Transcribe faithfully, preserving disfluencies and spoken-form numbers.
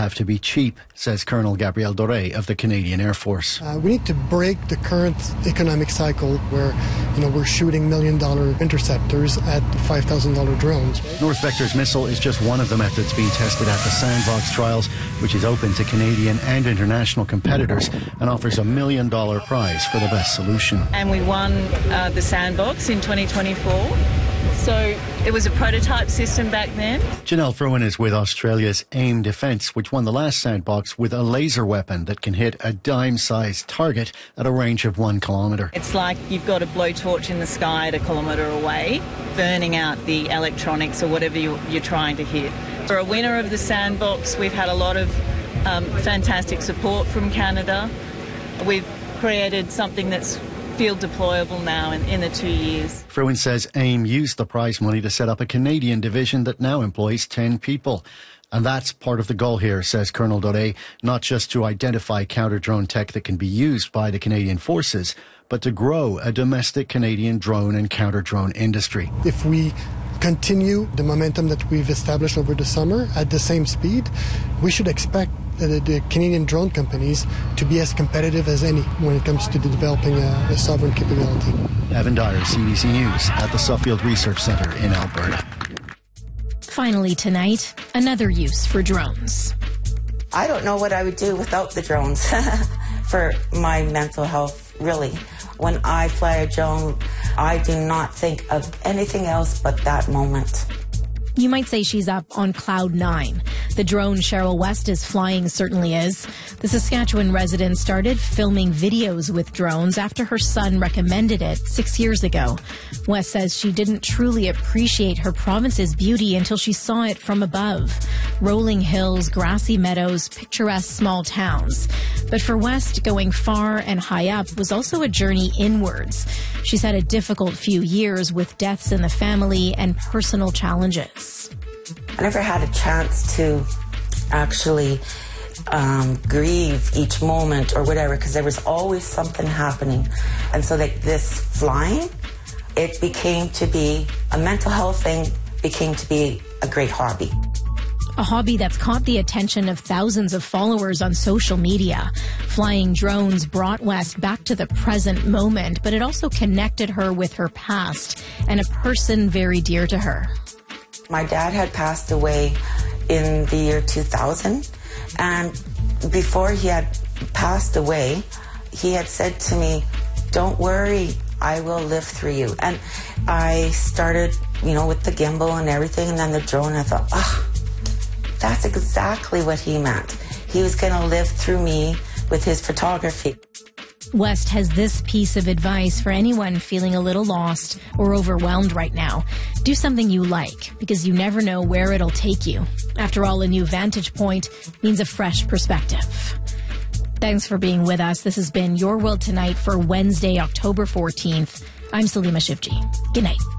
have to be cheap, says Colonel Gabriel Doré of the Canadian Air Force. Uh, we need to break the current economic cycle where, you know, we're shooting million-dollar interceptors at five thousand dollar drones. North Vector's missile is just one of the methods being tested at the Sandbox trials, which is open to Canadian and international competitors and offers a million-dollar prize for the best solution. And we won uh, the Sandbox in twenty twenty-four. So it was a prototype system back then. Janelle Fruin is with Australia's AIM Defence, which won the last Sandbox with a laser weapon that can hit a dime-sized target at a range of one kilometre. It's like you've got a blowtorch in the sky at a kilometre away, burning out the electronics or whatever you, you're trying to hit. For a winner of the Sandbox, we've had a lot of um, fantastic support from Canada. We've created something that's field deployable now in, in the two years. Fruin says AIM used the prize money to set up a Canadian division that now employs ten people. And that's part of the goal here, says Colonel Doré, not just to identify counter-drone tech that can be used by the Canadian forces, but to grow a domestic Canadian drone and counter-drone industry. If we continue the momentum that we've established over the summer at the same speed, we should expect the, the Canadian drone companies to be as competitive as any when it comes to developing a, a sovereign capability. Evan Dyer, C B C News, at the Suffield Research Centre in Alberta. Finally tonight, another use for drones. I don't know what I would do without the drones for my mental health, really. When I fly a drone, I do not think of anything else but that moment. You might say she's up on cloud nine. The drone Cheryl West is flying certainly is. The Saskatchewan resident started filming videos with drones after her son recommended it six years ago. West says she didn't truly appreciate her province's beauty until she saw it from above. Rolling hills, grassy meadows, picturesque small towns. But for West, going far and high up was also a journey inwards. She's had a difficult few years with deaths in the family and personal challenges. I never had a chance to actually um, grieve each moment or whatever, because there was always something happening. And so like this flying, it became to be a mental health thing, became to be a great hobby. A hobby that's caught the attention of thousands of followers on social media. Flying drones brought West back to the present moment, but it also connected her with her past and a person very dear to her. My dad had passed away in the year two thousand, and before he had passed away, he had said to me, "Don't worry, I will live through you." And I started, you know, with the gimbal and everything, and then the drone, I thought, ah, oh, that's exactly what he meant. He was going to live through me with his photography. West has this piece of advice for anyone feeling a little lost or overwhelmed right now. Do something you like, because you never know where it'll take you. After all, a new vantage point means a fresh perspective. Thanks for being with us. This has been Your World Tonight for Wednesday, October fourteenth. I'm Salima Shivji. Good night.